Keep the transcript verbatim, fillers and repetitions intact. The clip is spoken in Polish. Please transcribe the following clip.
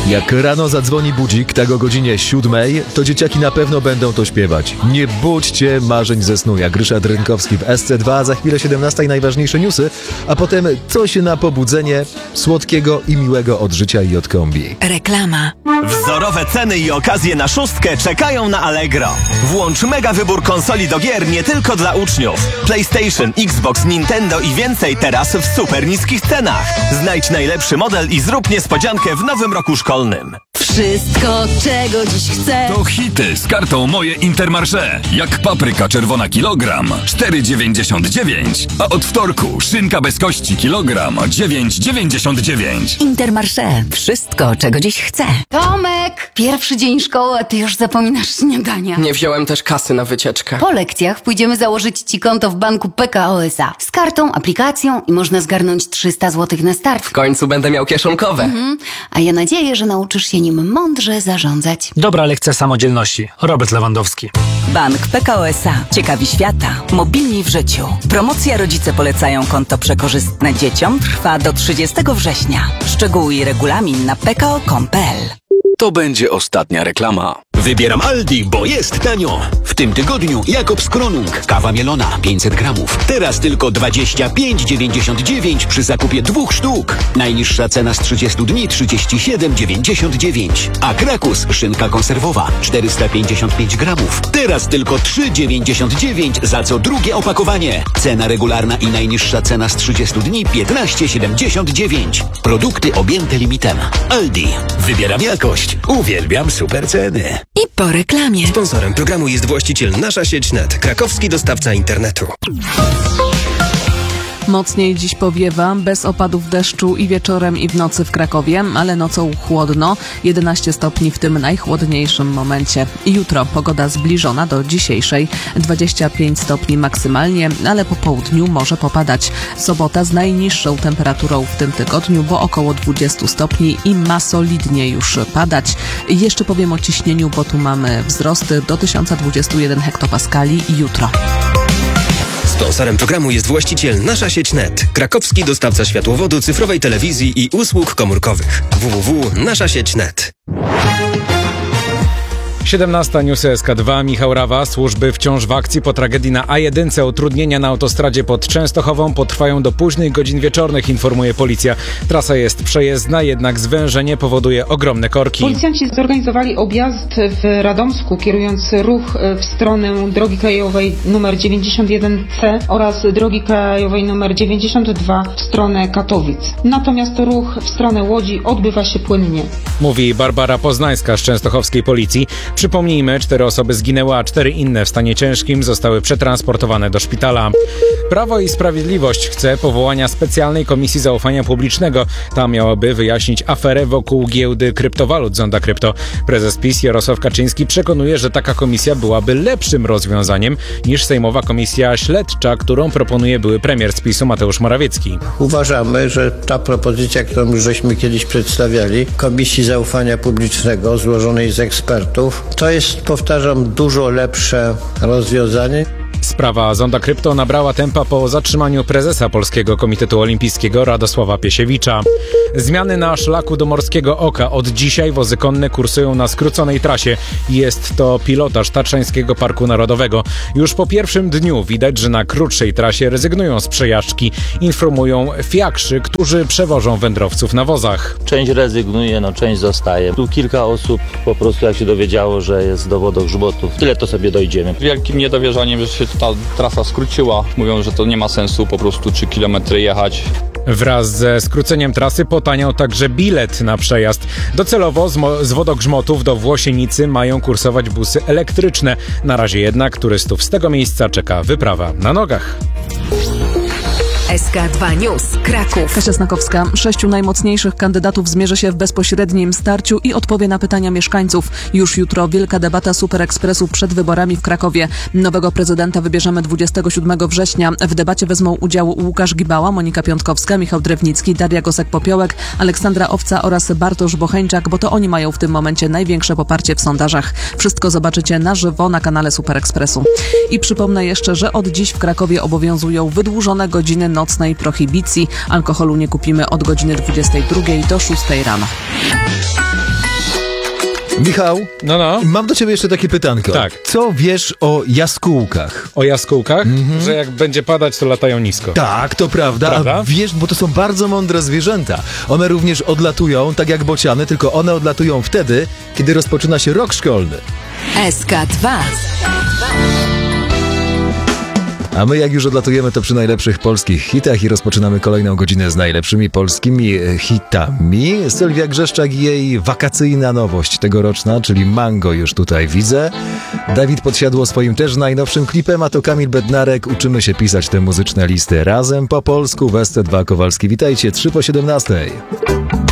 Jak rano zadzwoni budzik, tak o godzinie siódmej, to dzieciaki na pewno będą to śpiewać. Nie budźcie marzeń ze snu, jak Ryszard Rynkowski w S C dwa. Za chwilę siedemnasta i najważniejsze newsy, a potem coś na pobudzenie słodkiego i miłego od życia i od kombi. Reklama. Wzorowe ceny i okazje na szóstkę czekają na Allegro. Włącz mega wybór konsoli do gier nie tylko dla uczniów. PlayStation, Xbox, Nintendo i więcej teraz w super niskich cenach. Znajdź najlepszy model i zrób niespodziankę w nowym roku szkolnym. Wszystko, czego dziś chcę. To hity z kartą Moje Intermarché. Jak papryka czerwona kilogram cztery dziewięćdziesiąt dziewięć, a od wtorku szynka bez kości kilogram dziewięć dziewięćdziesiąt dziewięć. Intermarché. Wszystko, czego dziś chcę. Tomek! Pierwszy dzień szkoły, a ty już zapominasz śniadania. Nie wziąłem też kasy na wycieczkę. Po lekcjach pójdziemy założyć ci konto w banku P K O S A. Z kartą, aplikacją i można zgarnąć trzysta złotych na start. W końcu będę miał kieszonkowe. Mhm. A ja nadzieję, że nauczysz się nim mądrze zarządzać. Dobra lekcja samodzielności. Robert Lewandowski. Bank P K O S A. Ciekawi świata. Mobilni w życiu. Promocja Rodzice polecają konto przekorzystne dzieciom trwa do trzydziestego września. Szczegóły i regulamin na p k o kropka com kropka p l. To będzie ostatnia reklama. Wybieram Aldi, bo jest tanio. W tym tygodniu Jakobs Kronung, kawa mielona pięćset gramów. Teraz tylko dwadzieścia pięć dziewięćdziesiąt dziewięć przy zakupie dwóch sztuk. Najniższa cena z trzydziestu dni trzydzieści siedem dziewięćdziesiąt dziewięć. A Krakus, szynka konserwowa czterysta pięćdziesiąt pięć gramów. Teraz tylko trzy dziewięćdziesiąt dziewięć za co drugie opakowanie. Cena regularna i najniższa cena z trzydziestu dni piętnaście siedemdziesiąt dziewięć. Produkty objęte limitem. Aldi. Wybieram jakość. Uwielbiam super ceny. I po reklamie. Sponsorem programu jest właściciel Nasza Sieć Net, krakowski dostawca internetu. Mocniej dziś powiewa, bez opadów deszczu i wieczorem i w nocy w Krakowie, ale nocą chłodno, jedenaście stopni w tym najchłodniejszym momencie. Jutro pogoda zbliżona do dzisiejszej, dwadzieścia pięć stopni maksymalnie, ale po południu może popadać. Sobota z najniższą temperaturą w tym tygodniu, bo około dwadzieścia stopni i ma solidnie już padać. Jeszcze powiem o ciśnieniu, bo tu mamy wzrosty do tysiąc dwadzieścia jeden hektopaskali jutro. Sponsorem programu jest właściciel Nasza Sieć Net, krakowski dostawca światłowodu, cyfrowej telewizji i usług komórkowych. w w w kropka nasza sieć kropka net. siedemnasta Newsy S K dwa, Michał Rawa. Służby wciąż w akcji po tragedii na A jeden. Utrudnienia na autostradzie pod Częstochową potrwają do późnych godzin wieczornych, informuje policja. Trasa jest przejezdna, jednak zwężenie powoduje ogromne korki. Policjanci zorganizowali objazd w Radomsku, kierując ruch w stronę drogi krajowej numer dziewięćdziesiąt jeden C oraz drogi krajowej numer dziewięćdziesiąt dwa w stronę Katowic. Natomiast ruch w stronę Łodzi odbywa się płynnie. Mówi Barbara Poznańska z częstochowskiej policji. Przypomnijmy, cztery osoby zginęły, a cztery inne w stanie ciężkim zostały przetransportowane do szpitala. Prawo i Sprawiedliwość chce powołania specjalnej komisji zaufania publicznego. Ta miałaby wyjaśnić aferę wokół giełdy kryptowalut Zonda Krypto. Prezes PiS Jarosław Kaczyński przekonuje, że taka komisja byłaby lepszym rozwiązaniem niż sejmowa komisja śledcza, którą proponuje były premier z PiSu Mateusz Morawiecki. Uważamy, że ta propozycja, którą już żeśmy kiedyś przedstawiali, Komisji Zaufania Publicznego złożonej z ekspertów, to jest, powtarzam, dużo lepsze rozwiązanie. Sprawa Zonda Krypto nabrała tempa po zatrzymaniu prezesa Polskiego Komitetu Olimpijskiego Radosława Piesiewicza. Zmiany na szlaku do Morskiego Oka. Od dzisiaj wozy konne kursują na skróconej trasie. Jest to pilotaż Tatrzańskiego Parku Narodowego. Już po pierwszym dniu widać, że na krótszej trasie rezygnują z przejażdżki. Informują fiakrzy, którzy przewożą wędrowców na wozach. Część rezygnuje, no część zostaje. Tu kilka osób po prostu jak się dowiedziało, że jest do wodogrzbotów. Tyle to sobie dojdziemy. Wielkim niedowierzaniem, że się ta trasa skróciła. Mówią, że to nie ma sensu po prostu trzy kilometry jechać. Wraz ze skróceniem trasy potaniał także bilet na przejazd. Docelowo z, mo- z wodogrzmotów do Włosienicy mają kursować busy elektryczne. Na razie jednak turystów z tego miejsca czeka wyprawa na nogach. S K dwa News, Kraków. Kasia Snakowska. Sześciu najmocniejszych kandydatów zmierzy się w bezpośrednim starciu i odpowie na pytania mieszkańców. Już jutro wielka debata Super Ekspresu przed wyborami w Krakowie. Nowego prezydenta wybierzemy dwudziestego siódmego września. W debacie wezmą udział Łukasz Gibała, Monika Piątkowska, Michał Drewnicki, Daria Gosek-Popiołek, Aleksandra Owca oraz Bartosz Bocheńczak, bo to oni mają w tym momencie największe poparcie w sondażach. Wszystko zobaczycie na żywo na kanale Super Ekspresu. I przypomnę jeszcze, że od dziś w Krakowie obowiązują wydłużone godziny nocnej prohibicji. Alkoholu nie kupimy od godziny dwudziestej drugiej do szóstej rano. Michał, no, no. mam do ciebie jeszcze takie pytanko. Tak. Co wiesz o jaskółkach? O jaskółkach? Mhm. Że jak będzie padać, to latają nisko. Tak, to prawda. Prawda? A wiesz, bo to są bardzo mądre zwierzęta. One również odlatują, tak jak bociany, tylko one odlatują wtedy, kiedy rozpoczyna się rok szkolny. S K dwa. A my jak już odlatujemy, to przy najlepszych polskich hitach i rozpoczynamy kolejną godzinę z najlepszymi polskimi hitami. Sylwia Grzeszczak i jej wakacyjna nowość tegoroczna, czyli Mango już tutaj widzę. Dawid Podsiadło swoim też najnowszym klipem, a to Kamil Bednarek. Uczymy się pisać te muzyczne listy razem po polsku w S C dwa Kowalski. Witajcie, trzy po siedemnastej.